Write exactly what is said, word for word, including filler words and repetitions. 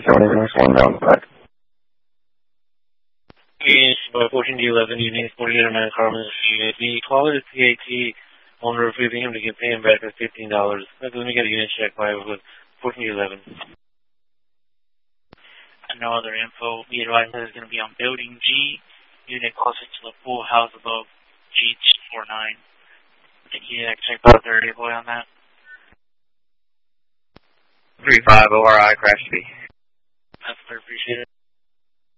seventy-six, one down back. Yes, by fourteen D eleven, Unit forty-eight oh nine Carmen Street. The caller is P A T, owner refusing him to get paying back at fifteen dollars. Let me get a unit check by with fourteen D eleven. And no other info. The advisor is going to be on building G, unit closer to the pool house above G two four nine. Can you check out the area boy on that? three five O R I crash B. That's very appreciated.